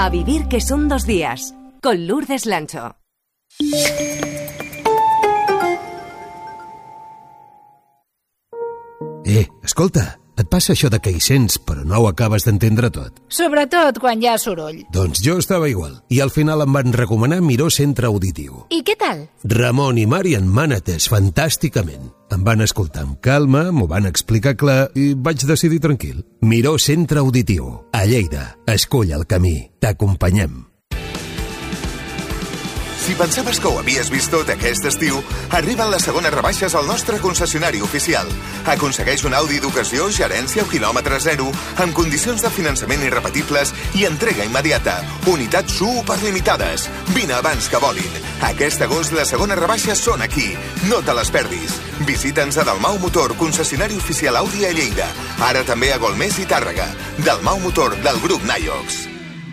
A vivir que son 2 días, con Lourdes Lancho. Escolta, et passa això de que hi sents però no ho acabes d'entendre tot? Sobretot quan hi ha soroll. Doncs jo estava igual, i al final em van recomanar Miró Centre Auditiu. I què tal? Ramon i Mari em m'han atès fantàsticament. Em van escoltar amb calma, m'ho van explicar clar i vaig decidir tranquil. Miró Centre Auditiu, a Lleida. Escull el camí. T'acompanyem. Si pensaves que ho havies vist tot aquest estiu, arriben les segones rebaixes al nostre concessionari oficial. Aconsegueix un Audi d'ocasió, gerència o quilòmetre zero, amb condicions de finançament irrepetibles i entrega immediata. Unitats superlimitades. Vine abans que volin. Aquest agost les segones rebaixes són aquí. No te les perdis. Visita'ns a Dalmau Motor, concessionari oficial Audi a Lleida. Ara també a Golmés i Tàrrega. Dalmau Motor, del grup Naiox.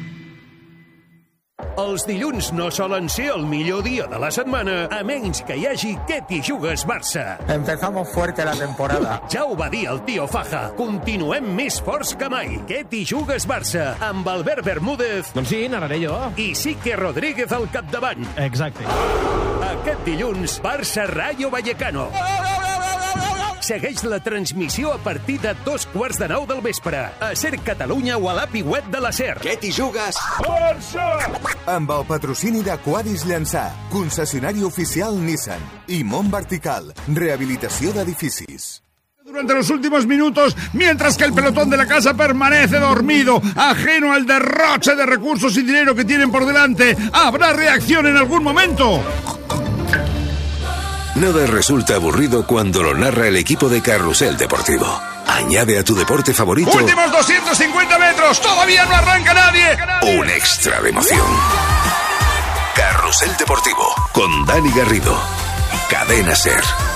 Els dilluns no solen ser el millor dia de la setmana, a menys que hi hagi Què t'hi jugues Barça. Empezamos fuerte la temporada. Ja ho va dir el tio Faja. Continuem més forts que mai. Què t'hi jugues Barça, amb Albert Bermúdez. Doncs sí, narraré jo. I Sique Rodríguez al capdavant. Exacte. Aquest dilluns, Barça Rayo Vallecano. Segueix la transmissió a partir de 2:15 del vespre. A SER Catalunya o a l'API web de la SER. Què t'hi jugues? Barça! Amb el patrocini de Quadis Llançà, concessionari oficial Nissan y Mont Vertical, rehabilitació d'edificis. Durante los últimos minutos, mientras que el pelotón de la casa permanece dormido, ajeno al derroche de recursos y dinero que tienen por delante, ¿habrá reacción en algún momento? Nada resulta aburrido cuando lo narra el equipo de Carrusel Deportivo. Añade a tu deporte favorito... ¡Últimos 250 metros! ¡Todavía no arranca nadie! Un extra de emoción. Carrusel Deportivo, con Dani Garrido. Cadena SER.